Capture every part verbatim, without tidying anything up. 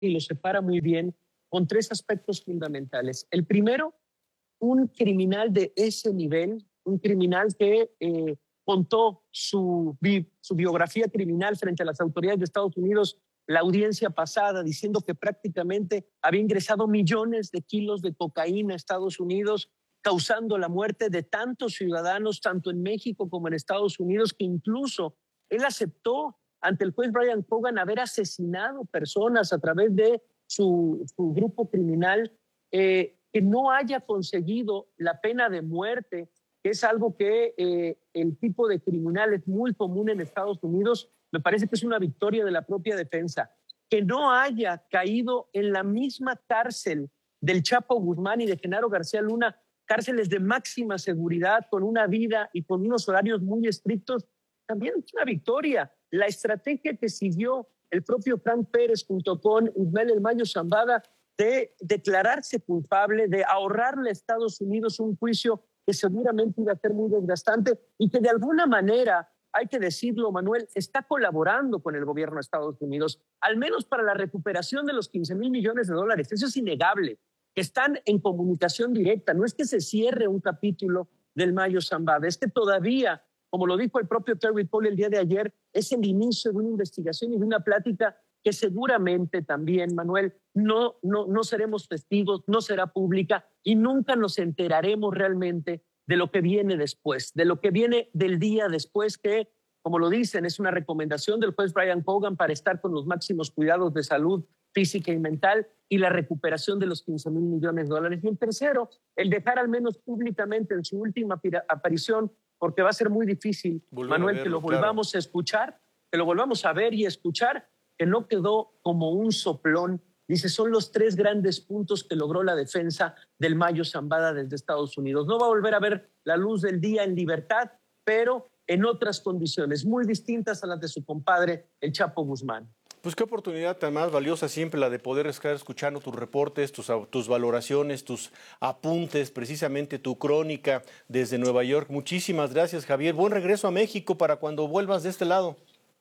y lo separa muy bien con tres aspectos fundamentales. El primero, un criminal de ese nivel, un criminal que eh, contó su, bi su biografía criminal frente a las autoridades de Estados Unidos la audiencia pasada, diciendo que prácticamente había ingresado millones de kilos de cocaína a Estados Unidos, causando la muerte de tantos ciudadanos, tanto en México como en Estados Unidos, que incluso él aceptó ante el juez Brian Cogan haber asesinado personas a través de su, su grupo criminal, eh, que no haya conseguido la pena de muerte, que es algo que eh, el tipo de criminal es muy común en Estados Unidos. Me parece que es una victoria de la propia defensa. Que no haya caído en la misma cárcel del Chapo Guzmán y de Genaro García Luna, cárceles de máxima seguridad, con una vida y con unos horarios muy estrictos, también es una victoria. La estrategia que siguió el propio Frank Pérez junto con Ismael El Mayo Zambada de declararse culpable, de ahorrarle a Estados Unidos un juicio que seguramente iba a ser muy desgastante y que de alguna manera, hay que decirlo, Manuel, está colaborando con el gobierno de Estados Unidos, al menos para la recuperación de los quince mil millones de dólares. Eso es innegable, que están en comunicación directa. No es que se cierre un capítulo del Mayo Zambada, es que todavía, como lo dijo el propio Terry Paul el día de ayer, es el inicio de una investigación y de una plática que seguramente también, Manuel, no, no, no seremos testigos, no será pública y nunca nos enteraremos realmente de lo que viene después, de lo que viene del día después, que, como lo dicen, es una recomendación del juez Brian Cogan para estar con los máximos cuidados de salud física y mental y la recuperación de los quince mil millones de dólares. Y el tercero, el dejar al menos públicamente en su última aparición, porque va a ser muy difícil, Volver Manuel, verlo, que lo volvamos claro. a escuchar, que lo volvamos a ver y escuchar, que no quedó como un soplón. Dice, son los tres grandes puntos que logró la defensa del Mayo Zambada desde Estados Unidos. No va a volver a ver la luz del día en libertad, pero en otras condiciones muy distintas a las de su compadre, el Chapo Guzmán. Pues qué oportunidad tan más valiosa siempre la de poder estar escuchando tus reportes, tus, tus valoraciones, tus apuntes, precisamente tu crónica desde Nueva York. Muchísimas gracias, Javier. Buen regreso a México para cuando vuelvas de este lado.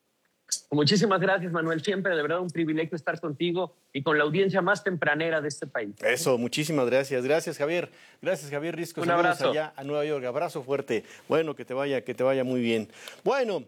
Muchísimas gracias, Manuel. Siempre, de verdad, un privilegio estar contigo y con la audiencia más tempranera de este país. Eso, muchísimas gracias. Gracias, Javier. Gracias, Javier Risco. Un abrazo. Allá a Nueva York. Abrazo fuerte. Bueno, que te vaya, que te vaya muy bien. Bueno,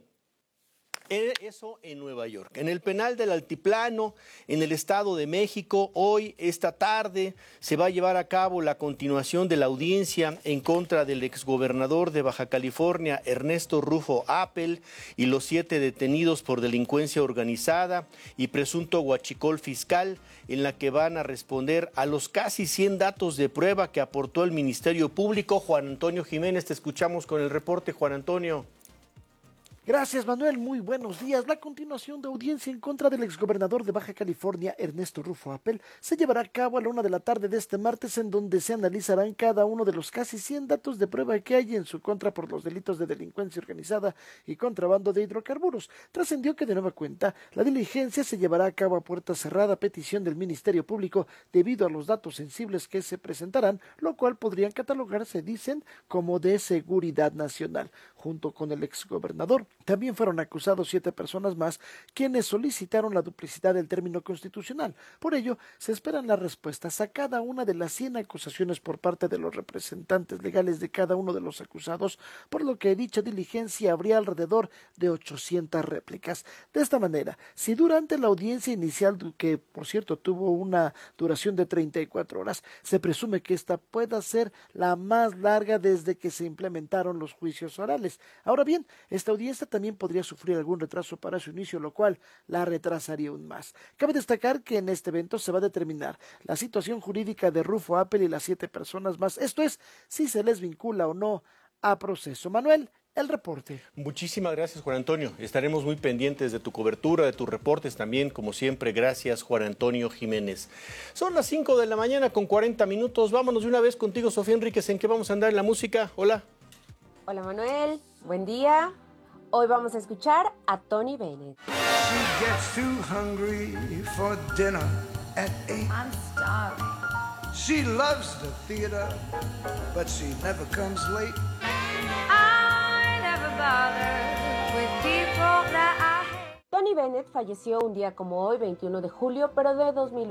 eso en Nueva York. En el penal del Altiplano, en el Estado de México, hoy, esta tarde, se va a llevar a cabo la continuación de la audiencia en contra del exgobernador de Baja California, Ernesto Rufo Appel, y los siete detenidos por delincuencia organizada y presunto huachicol fiscal, en la que van a responder a los casi cien datos de prueba que aportó el Ministerio Público. Juan Antonio Jiménez, te escuchamos con el reporte, Juan Antonio. Gracias, Manuel. Muy buenos días. La continuación de audiencia en contra del exgobernador de Baja California, Ernesto Rufo Appel, se llevará a cabo a la una de la tarde de este martes, en donde se analizarán cada uno de los casi cien datos de prueba que hay en su contra por los delitos de delincuencia organizada y contrabando de hidrocarburos. Trascendió que, de nueva cuenta, la diligencia se llevará a cabo a puerta cerrada a petición del Ministerio Público debido a los datos sensibles que se presentarán, lo cual podrían catalogarse, dicen, como de seguridad nacional. Junto con el exgobernador, también fueron acusados siete personas más, quienes solicitaron la duplicidad del término constitucional. Por ello, se esperan las respuestas a cada una de las cien acusaciones por parte de los representantes legales de cada uno de los acusados, por lo que dicha diligencia habría alrededor de ochocientas réplicas. De esta manera, si durante la audiencia inicial, que por cierto tuvo una duración de treinta y cuatro horas, se presume que esta pueda ser la más larga desde que se implementaron los juicios orales. Ahora bien, esta audiencia también podría sufrir algún retraso para su inicio, lo cual la retrasaría aún más. Cabe destacar que en este evento se va a determinar la situación jurídica de Rufo Appel y las siete personas más, esto es, si se les vincula o no a proceso. Manuel, el reporte. Muchísimas gracias, Juan Antonio. Estaremos muy pendientes de tu cobertura, de tus reportes también, como siempre. Gracias, Juan Antonio Jiménez. Son las cinco de la mañana con cuarenta minutos. Vámonos de una vez contigo, Sofía Enríquez. ¿En qué vamos a andar en la música? Hola. Hola, Manuel. Buen día. Hoy vamos a escuchar a Tony Bennett. She gets too hungry for dinner at eight. I'm starving. She loves the theater, but she never comes late. I never bother with people that I hate. Tony Bennett falleció un día como hoy, veintiuno de julio, pero de dos mil